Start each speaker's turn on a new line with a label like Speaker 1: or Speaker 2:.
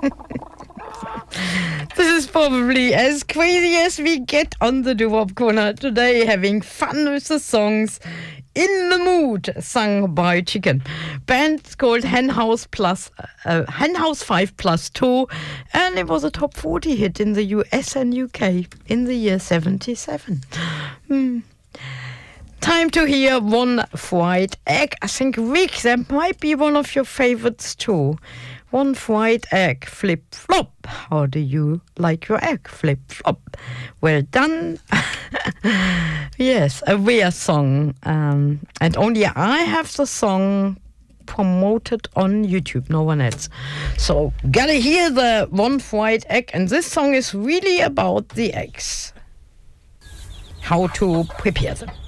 Speaker 1: This is probably as crazy as we get on the Doo-Wop Corner today, having fun with the songs In the Mood, sung by Chicken. Band called Henhouse 5+2, and it was a top 40 hit in the US and UK in the year 77. Time to hear One Fried Egg. I think, Rick, that might be one of your favorites too. One fried egg, flip-flop. How do you like your egg? Flip-flop. Well done. Yes, a rare song. And only I have the song promoted on YouTube, no one else. So, gotta hear the One Fried Egg. And this song is really about the eggs. How to prepare them.